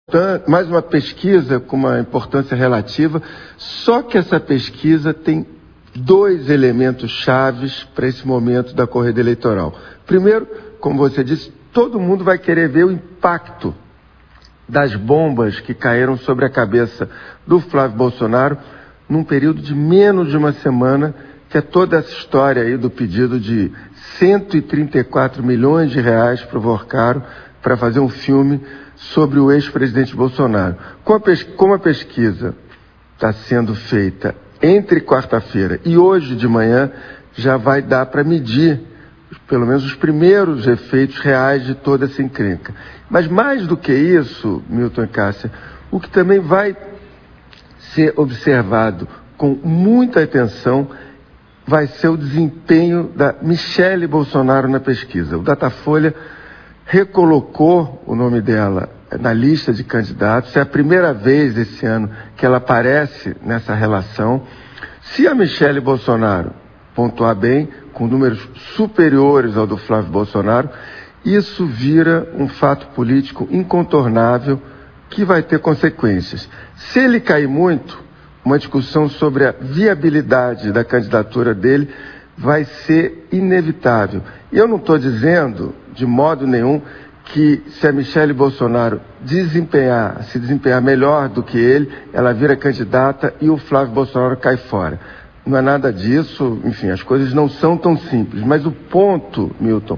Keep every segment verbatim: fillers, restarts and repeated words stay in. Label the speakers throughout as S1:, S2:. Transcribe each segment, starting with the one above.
S1: mais uma pesquisa com uma importância relativa, só que essa pesquisa tem dois elementos chaves para esse momento da corrida eleitoral. Primeiro, como você disse, todo mundo vai querer ver o impacto das bombas que caíram sobre a cabeça do Flávio Bolsonaro num período de menos de uma semana, que é toda essa história aí do pedido de cento e trinta e quatro milhões de reais para o Vorcaro para fazer um filme sobre o ex-presidente Bolsonaro. Como a, pes- como a pesquisa está sendo feita entre quarta-feira e hoje de manhã, já vai dar para medir pelo menos os primeiros efeitos reais de toda essa encrenca. Mas mais do que isso, Milton e Cássia, o que também vai ser observado com muita atenção vai ser o desempenho da Michele Bolsonaro na pesquisa. O Datafolha recolocou o nome dela na lista de candidatos. É a primeira vez esse ano que ela aparece nessa relação. Se a Michele Bolsonaro pontuar bem, com números superiores ao do Flávio Bolsonaro, isso vira um fato político incontornável que vai ter consequências. Se ele cair muito, uma discussão sobre a viabilidade da candidatura dele vai ser inevitável. E eu não estou dizendo, de modo nenhum, que se a Michele Bolsonaro desempenhar, se desempenhar melhor do que ele, ela vira candidata e o Flávio Bolsonaro cai fora. Não é nada disso, enfim, as coisas não são tão simples. Mas o ponto, Milton,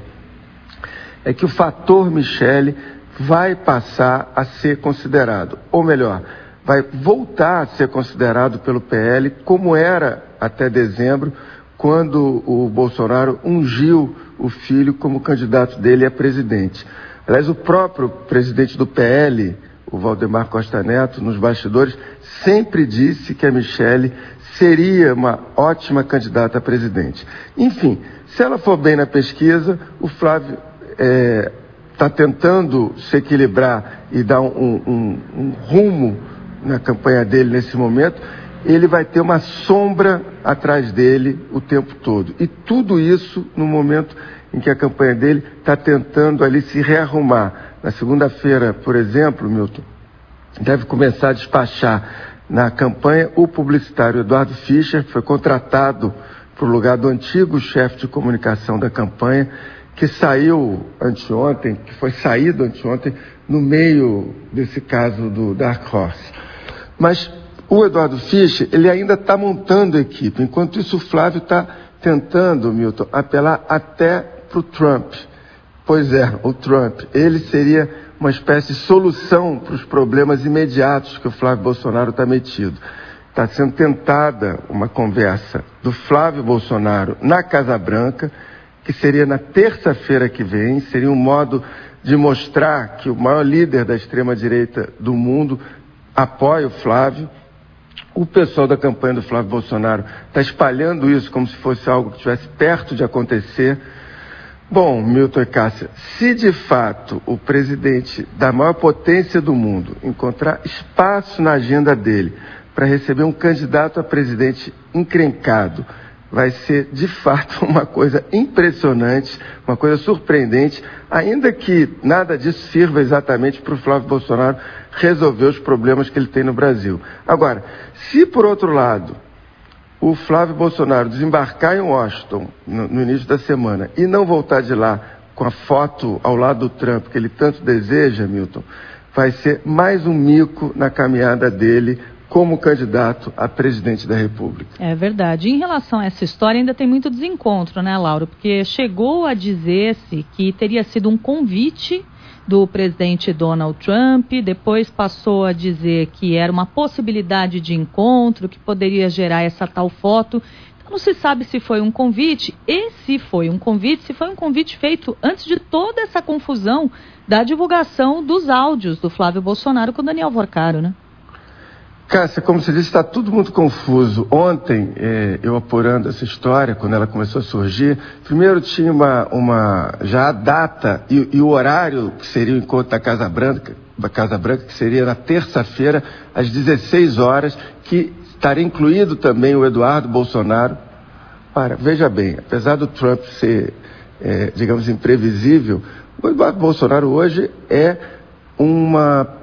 S1: é que o fator Michele vai passar a ser considerado, ou melhor, vai voltar a ser considerado pelo P L como era até dezembro, quando o Bolsonaro ungiu o filho como candidato dele a presidente. Aliás, o próprio presidente do P L, o Valdemar Costa Neto, nos bastidores, sempre disse que a Michele seria uma ótima candidata a presidente. Enfim, se ela for bem na pesquisa, o Flávio está é, tentando se equilibrar e dar um, um, um rumo na campanha dele nesse momento. Ele vai ter uma sombra atrás dele o tempo todo. E tudo isso no momento em que a campanha dele está tentando ali se rearrumar. Na segunda-feira, por exemplo, Milton, deve começar a despachar na campanha o publicitário Eduardo Fischer, que foi contratado para o lugar do antigo chefe de comunicação da campanha, que saiu anteontem, que foi saído anteontem no meio desse caso do Dark Horse. Mas o Eduardo Fischer, ele ainda está montando a equipe. Enquanto isso, o Flávio está tentando, Milton, apelar até para o Trump. Pois é, o Trump. Ele seria uma espécie de solução para os problemas imediatos que o Flávio Bolsonaro está metido. Está sendo tentada uma conversa do Flávio Bolsonaro na Casa Branca, que seria na terça-feira que vem, seria um modo de mostrar que o maior líder da extrema-direita do mundo apoia o Flávio. O pessoal da campanha do Flávio Bolsonaro está espalhando isso como se fosse algo que estivesse perto de acontecer. Bom, Milton e Cássia, se de fato o presidente da maior potência do mundo encontrar espaço na agenda dele para receber um candidato a presidente encrencado, vai ser de fato uma coisa impressionante, uma coisa surpreendente, ainda que nada disso sirva exatamente para o Flávio Bolsonaro resolver os problemas que ele tem no Brasil. Agora, se por outro lado o Flávio Bolsonaro desembarcar em Washington no, no início da semana e não voltar de lá com a foto ao lado do Trump que ele tanto deseja, Milton, vai ser mais um mico na caminhada dele como candidato a presidente da República.
S2: É verdade. Em relação a essa história, ainda tem muito desencontro, né, Laura? Porque chegou a dizer-se que teria sido um convite do presidente Donald Trump, depois passou a dizer que era uma possibilidade de encontro, que poderia gerar essa tal foto. Então não se sabe se foi um convite, e se foi um convite, se foi um convite feito antes de toda essa confusão da divulgação dos áudios do Flávio Bolsonaro com o Daniel Vorcaro, né?
S1: Cássia, como você disse, está tudo muito confuso. Ontem, eh, eu apurando essa história, quando ela começou a surgir, primeiro tinha uma, uma já a data e, e o horário que seria o encontro da Casa Branca, da Casa Branca, que seria na terça-feira, às dezesseis horas, que estaria incluído também o Eduardo Bolsonaro. Para, veja bem, apesar do Trump ser, eh, digamos, imprevisível, o Eduardo Bolsonaro hoje é uma